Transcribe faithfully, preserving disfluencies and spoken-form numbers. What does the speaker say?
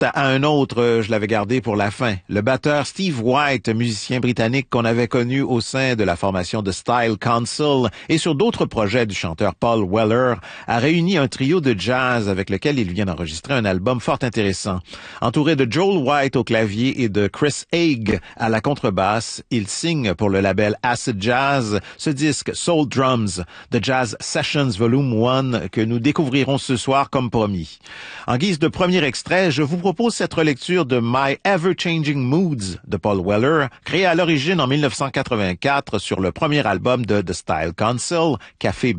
à un autre, je l'avais gardé pour la fin. Le batteur Steve White, musicien britannique qu'on avait connu au sein de la formation de Style Council et sur d'autres projets du chanteur Paul Weller, a réuni un trio de jazz avec lequel il vient d'enregistrer un album fort intéressant. Entouré de Joel White au clavier et de Chris Haig à la contrebasse, il signe pour le label Acid Jazz ce disque Soul Drums, The Jazz Sessions Volume un que nous découvrirons ce soir comme promis. En guise de premier extrait, je vous propose cette relecture de My Ever-Changing Moods de Paul Weller, créé à l'origine en mille neuf cent quatre-vingt-quatre sur le premier album de The Style Council, Café